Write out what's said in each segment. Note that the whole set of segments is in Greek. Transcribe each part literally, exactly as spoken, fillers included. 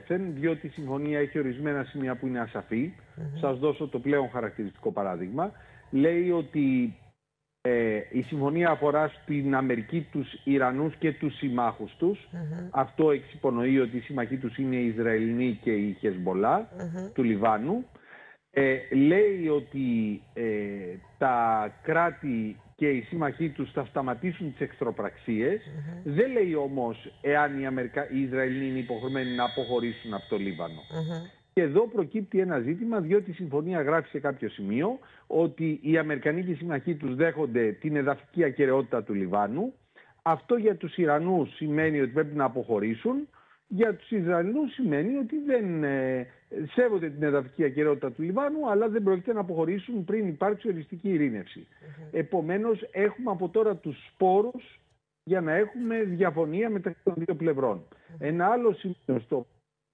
εκατέρωθεν, διότι η συμφωνία έχει ορισμένα σημεία που είναι ασαφή. Mm-hmm. Σας δώσω το πλέον χαρακτηριστικό παράδειγμα. Λέει ότι ε, η συμφωνία αφορά στην Αμερική τους Ιρανούς και τους συμμάχους τους. Mm-hmm. Αυτό εξυπονοεί ότι οι συμμαχοί τους είναι οι Ισραηλινοί και η Χεσμολά mm-hmm. του Λιβάνου. Ε, λέει ότι ε, τα κράτη και οι σύμμαχοί τους θα σταματήσουν τις εχθροπραξίες. Mm-hmm. Δεν λέει όμως εάν οι, Αμερικα... οι Ισραηλοί είναι υποχρεωμένοι να αποχωρήσουν από το Λίβανο. Mm-hmm. Και εδώ προκύπτει ένα ζήτημα, διότι η συμφωνία γράφει σε κάποιο σημείο ότι οι Αμερικανοί και οι σύμμαχοί τους δέχονται την εδαφική ακεραιότητα του Λιβάνου. Αυτό για τους Ιρανούς σημαίνει ότι πρέπει να αποχωρήσουν. Για τους Ισραηλινούς σημαίνει ότι δεν ε, σέβονται την εδαφική ακεραιότητα του Λιβάνου, αλλά δεν πρόκειται να αποχωρήσουν πριν υπάρξει οριστική ειρήνευση. Mm-hmm. Επομένως, έχουμε από τώρα τους σπόρους για να έχουμε διαφωνία μεταξύ των δύο πλευρών. Mm-hmm. Ένα άλλο σημείο στο...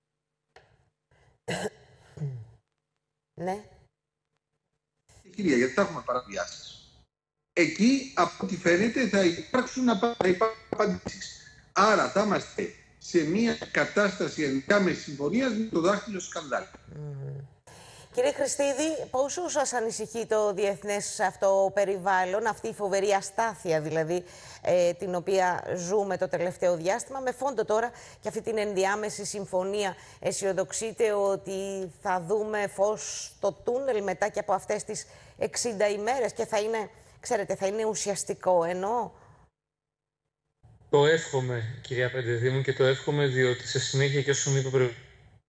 Ναι. Κυρία, γιατί τα έχουμε παραβιάσεις. Εκεί, από ό,τι φαίνεται, θα υπάρξουν απαντήσεις. Άρα θα είμαστε σε μια κατάσταση ενδιάμεσης συμφωνίας με το δάχτυλο σκανδάλι. Mm. Κύριε Χριστίδη, πόσο σας ανησυχεί το διεθνές αυτό περιβάλλον, αυτή η φοβερή αστάθεια δηλαδή, ε, την οποία ζούμε το τελευταίο διάστημα, με φόντο τώρα και αυτή την ενδιάμεση συμφωνία? Αισιοδοξείτε ότι θα δούμε φως στο τούνελ μετά και από αυτές τις εξήντα ημέρες και θα είναι, ξέρετε, θα είναι ουσιαστικό εννοώ? Το εύχομαι, κυρία Πεντεδήμου, και το εύχομαι διότι σε συνέχεια και όσον είπε πριν,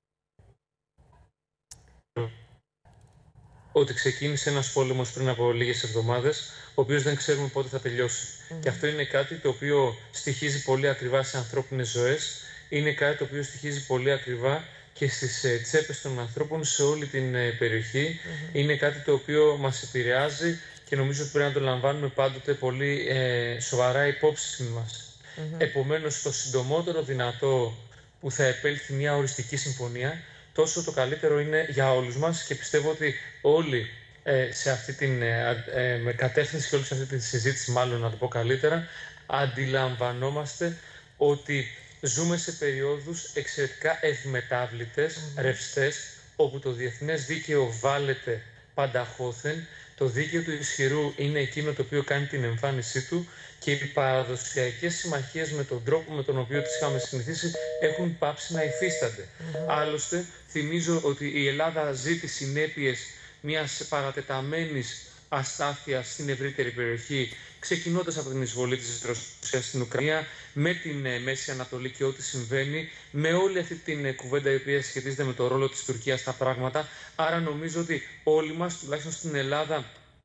ότι ξεκίνησε ένας πόλεμος πριν από λίγες εβδομάδες, ο οποίος δεν ξέρουμε πότε θα τελειώσει. Mm. Και αυτό είναι κάτι το οποίο στοιχίζει πολύ ακριβά σε ανθρώπινες ζωές, είναι κάτι το οποίο στοιχίζει πολύ ακριβά και στις ε, τσέπες των ανθρώπων σε όλη την ε, περιοχή. Mm-hmm. Είναι κάτι το οποίο μας επηρεάζει και νομίζω ότι πρέπει να το λαμβάνουμε πάντοτε πολύ ε, σοβαρά υπόψη μας. Mm-hmm. Επομένως, το συντομότερο δυνατό που θα επέλθει μια οριστική συμφωνία, τόσο το καλύτερο είναι για όλους μας και πιστεύω ότι όλοι ε, σε αυτή την ε, ε, με κατεύθυνση και όλοι σε αυτή τη συζήτηση, μάλλον να το πω καλύτερα, αντιλαμβανόμαστε ότι ζούμε σε περιόδους εξαιρετικά ευμετάβλητες, mm-hmm. ρευστές, όπου το διεθνές δίκαιο βάλεται πανταχώθεν. Το δίκαιο του ισχυρού είναι εκείνο το οποίο κάνει την εμφάνισή του και οι παραδοσιακές συμμαχίες με τον τρόπο με τον οποίο τις είχαμε συνηθίσει έχουν πάψει να υφίστανται. Mm-hmm. Άλλωστε, θυμίζω ότι η Ελλάδα ζει τις συνέπειες μιας παρατεταμένης αστάθειας στην ευρύτερη περιοχή, ξεκινώντας από την εισβολή της Ρωσίας στην Ουκρανία, με την ε, Μέση Ανατολή και ό,τι συμβαίνει, με όλη αυτή την ε, κουβέντα η οποία σχετίζεται με το ρόλο της Τουρκίας στα πράγματα. Άρα νομίζω ότι όλοι μας, τουλάχιστον στην Ελλάδα,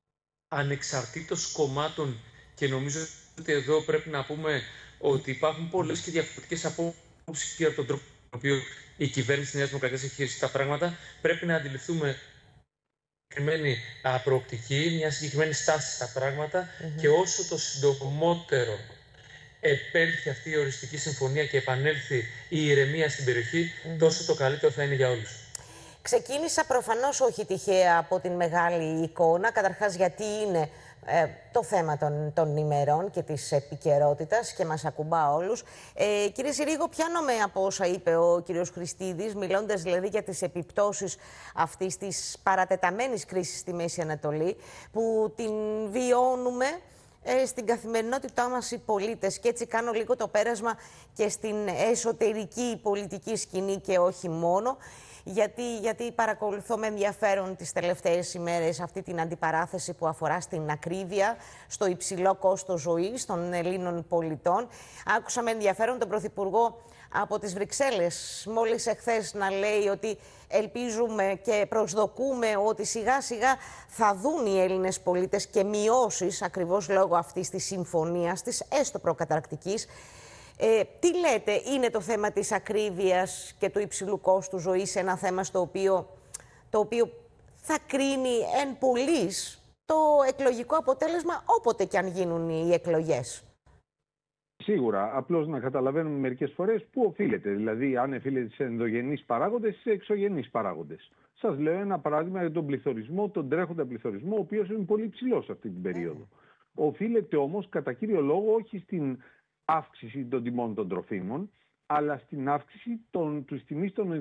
ανεξαρτήτως κομμάτων, και νομίζω ότι εδώ πρέπει να πούμε ότι υπάρχουν πολλές και διαφορετικές απόψεις για τον τρόπο τον οποίο η κυβέρνηση της Νέας Δημοκρατίας έχει χειριστεί τα πράγματα, πρέπει να αντιληφθούμε συγκεκριμένη προοπτική, μια συγκεκριμένη στάση στα πράγματα mm-hmm. και όσο το συντομότερο επέλθει αυτή η οριστική συμφωνία και επανέλθει η ηρεμία στην περιοχή, mm-hmm. τόσο το καλύτερο θα είναι για όλους. Ξεκίνησα προφανώς όχι τυχαία από την μεγάλη εικόνα, καταρχάς γιατί είναι ε, το θέμα των, των ημερών και της επικαιρότητας και μας ακουμπά όλους. Ε, κύριε Συρίγο, πιάνομαι από όσα είπε ο κύριος Χριστίδης, μιλώντας δηλαδή για τις επιπτώσεις αυτής της παρατεταμένης κρίσης στη Μέση Ανατολή, που την βιώνουμε ε, στην καθημερινότητά μας οι πολίτες. Και έτσι κάνω λίγο το πέρασμα και στην εσωτερική πολιτική σκηνή και όχι μόνο. Γιατί, γιατί παρακολουθώ με ενδιαφέρον τις τελευταίες ημέρες αυτή την αντιπαράθεση που αφορά στην ακρίβεια, στο υψηλό κόστος ζωής των Ελλήνων πολιτών. Άκουσα με ενδιαφέρον τον Πρωθυπουργό από τις Βρυξέλλες μόλις εχθές να λέει ότι ελπίζουμε και προσδοκούμε ότι σιγά σιγά θα δουν οι Έλληνες πολίτες και μειώσεις ακριβώς λόγω αυτής της συμφωνίας, της έστω προκαταρκτικής. Ε, τι λέτε, είναι το θέμα της ακρίβειας και του υψηλού κόστου ζωής ένα θέμα στο οποίο, το οποίο θα κρίνει εν πολλοίς το εκλογικό αποτέλεσμα όποτε και αν γίνουν οι εκλογές? Σίγουρα. Απλώς να καταλαβαίνουμε μερικές φορές πού οφείλεται. Δηλαδή, αν οφείλεται σε ενδογενείς παράγοντες ή σε εξωγενείς παράγοντες. Σας λέω ένα παράδειγμα για τον πληθωρισμό, τον τρέχοντα πληθωρισμό, ο οποίος είναι πολύ υψηλός αυτή την περίοδο. Mm. Οφείλεται όμως κατά κύριο λόγο όχι στην αύξηση των τιμών των τροφίμων, αλλά στην αύξηση των, του τιμής των